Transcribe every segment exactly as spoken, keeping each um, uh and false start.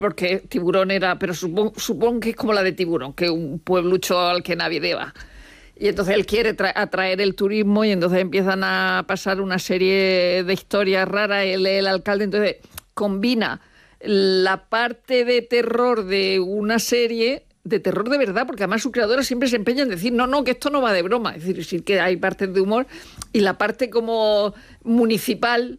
porque Tiburón era, pero supongo, supongo que es como la de Tiburón, que es un pueblucho al que nadie va. Y entonces él quiere tra- atraer el turismo y entonces empiezan a pasar una serie de historias raras. Él es el alcalde, entonces combina la parte de terror de una serie, de terror de verdad, porque además su creadora siempre se empeña en decir, no, no, que esto no va de broma. Es decir, sí que hay partes de humor y la parte como municipal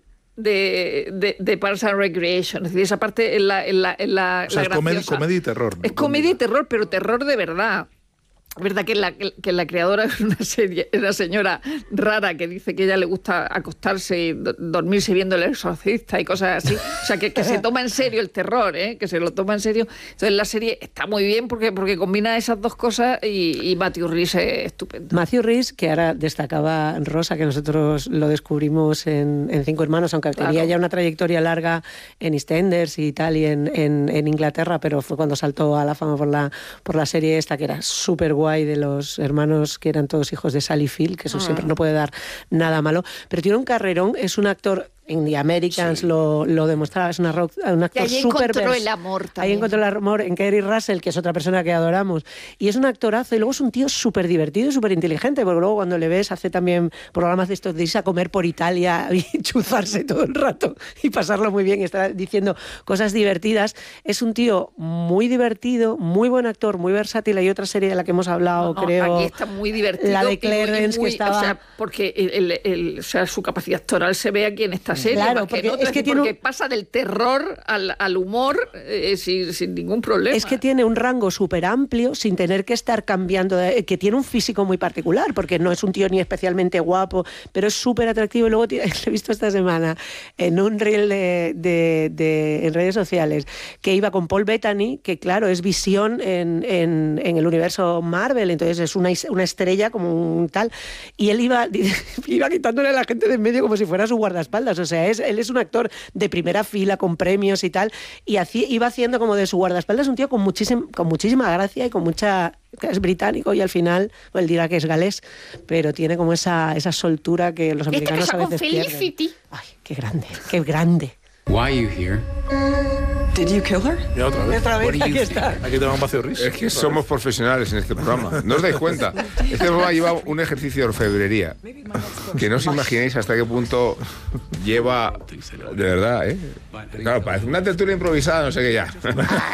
de, de, de Parks and Recreation. Es decir, esa parte es la, es la, es la, o sea, la es comedia, graciosa. comedia y terror, ¿no? Es comedia y terror, pero terror de verdad. Es verdad que la, que la creadora es una, serie, una señora rara que dice que a ella le gusta acostarse y do, dormirse viendo El Exorcista y cosas así. O sea, que, que se toma en serio el terror, ¿eh? Que se lo toma en serio. Entonces la serie está muy bien porque, porque combina esas dos cosas y, y Matthew Rhys es estupendo. Matthew Rhys, que ahora destacaba Rosa, que nosotros lo descubrimos en, en Cinco Hermanos, aunque claro. tenía ya una trayectoria larga en EastEnders y tal, y en, en, en Inglaterra, pero fue cuando saltó a la fama por la, por la serie esta, que era súper guay, de los hermanos que eran todos hijos de Sally Field, que eso ah. siempre no puede dar nada malo, pero tiene un carrerón, es un actor, en The Americans sí. lo, lo demostraba, es una rock, un actor súper... Y ahí encontró el amor también. Ahí encontró el amor en Kerry Russell, que es otra persona que adoramos, y es un actorazo, y luego es un tío súper divertido y súper inteligente, porque luego cuando le ves hace también programas de estos de irse a comer por Italia y chuzarse todo el rato y pasarlo muy bien y estar diciendo cosas divertidas. Es un tío muy divertido, muy buen actor, muy versátil. Hay otra serie de la que hemos hablado, no, creo... Aquí está muy divertido. La de Clarence, muy, que estaba... O sea, porque el, el, el, o sea, su capacidad actoral se ve aquí en esta serie, claro, más porque que en otra, es que porque tiene un... pasa del terror al, al humor eh, sin, sin ningún problema. Es que tiene un rango súper amplio sin tener que estar cambiando, de... que tiene un físico muy particular, porque no es un tío ni especialmente guapo, pero es súper atractivo. Y luego tiene... lo he visto esta semana en un reel de, de, de, en redes sociales, que iba con Paul Bettany, que claro, es Visión en, en, en el universo Marvel, entonces es una, una estrella como un tal, y él iba, iba quitándole a la gente de en medio como si fuera su guardaespaldas. O sea, es, él es un actor de primera fila con premios y tal, y hacía, iba haciendo como de su guardaespaldas un tío con, muchísim, con muchísima gracia y con mucha... es británico y al final, well, él dirá que es galés, pero tiene como esa, esa soltura que los americanos a veces pierden. Ay, qué grande, qué grande. Why are you here? Did you kill her? Y otra vez. Otra vez, aquí está. Aquí tenemos Matthew Rhys. Es que somos profesionales en este programa. No os dais cuenta. Este programa lleva un ejercicio de orfebrería que no os imagináis hasta qué punto lleva... De verdad, ¿eh? Claro, parece una tertulia improvisada, no sé qué ya.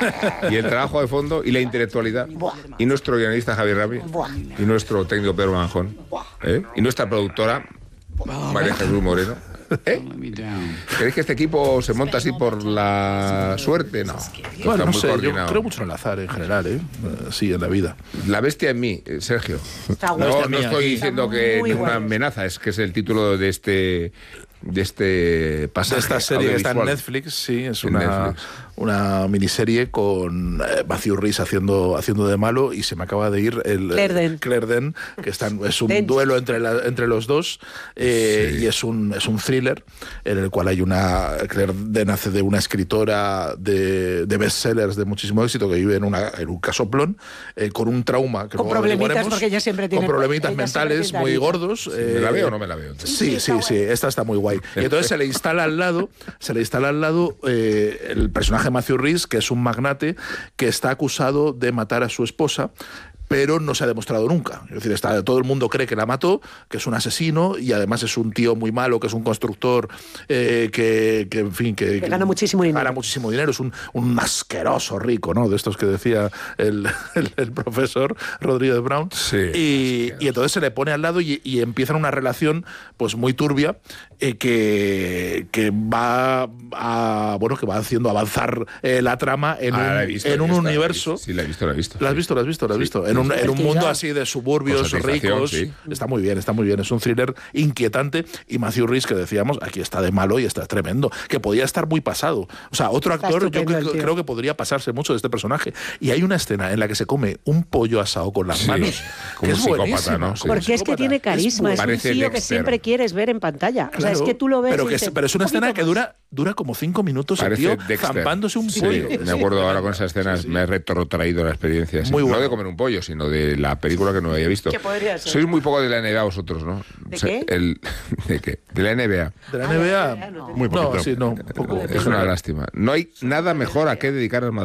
Y el trabajo de fondo y la intelectualidad. Y nuestro guionista Javier Rabi. Y nuestro técnico Pedro Manjón. ¿eh? Y nuestra productora María Jesús Moreno. ¿Eh? ¿Creéis que este equipo se monta así por la suerte? No. Bueno, no muy sé, coordinado. yo creo mucho en el azar en general, ¿eh? Sí, en la vida. La bestia en mí, Sergio. Está No, guay. no estoy diciendo que muy es una guay. amenaza, es que es el título de este de este pasaje. De esta serie que está en audiovisual. Netflix, sí, es En una, Netflix. una miniserie con eh, Matthew Rhys haciendo, haciendo de malo, y se me acaba de ir el Claire Danes. Claire Danes, que están, es un Danes. duelo entre, la, entre los dos, eh, Sí. y es un, es un thriller en el cual hay una... Claire Danes hace de una escritora de, de bestsellers de muchísimo éxito que vive en, una, en un casoplón, eh, con un trauma que Con luego problemitas, averiguaremos, porque ella siempre tiene- con problemitas ella siempre mentales tiene muy tarita. gordos. ¿Me la veo o no me la veo? Sí, sí, sí, esta está muy guay. Y entonces se le instala al lado, se le instala al lado eh, el personaje de Matthew Rhys, que es un magnate que está acusado de matar a su esposa, pero no se ha demostrado nunca. Es decir, está, todo el mundo cree que la mató, que es un asesino, y además es un tío muy malo, que es un constructor eh, que, que, en fin, que, Que gana muchísimo dinero. Gana muchísimo dinero, es un, un asqueroso rico, ¿no? De estos que decía el, el, el profesor Rodríguez de Brown. Sí, y, y entonces se le pone al lado y, y empiezan una relación pues muy turbia, eh, que, que va a, bueno, que va haciendo avanzar eh, la trama en Ah, un, la he visto, en la he un visto, la he universo. visto. Sí, la he visto, la he visto. ¿La has visto? ¿La has visto? ¿La has Sí. visto? En un, en un mundo así de suburbios Con satisfacción, ricos. sí. Está muy bien, está muy bien. Es un thriller inquietante. Y Matthew Rhys, que decíamos, aquí está de malo y está tremendo. Que podía estar muy pasado. O sea, otro Está actor, yo estupendo creo, el tío. creo que podría pasarse mucho de este personaje. Y hay una escena en la que se come un pollo asado con las Sí, manos. como que un es psicópata, buenísima, ¿no? Sí. como un Porque es que psicópata. tiene carisma, es, muy- un Parece tío que Dexter. siempre quieres ver en pantalla. O sea, es Claro, que tú lo ves pero, y que es, dices, pero es una "Un escena poquito que más". dura, dura como cinco minutos Parece el tío Dexter. zampándose un Sí, pollo. me acuerdo ahora con esa escena, Sí, sí. me he retrotraído la experiencia. sí. Muy No bueno. de comer un pollo, sino de la película que no había visto. ¿Qué podría ser? Sois muy poco de la N B A vosotros, ¿no? ¿De O sea, qué? el- ¿De qué? De la N B A. De la N B A, Muy poquito. no, sí, no, poco. Es una lástima. No hay nada mejor a qué dedicar al Madrid.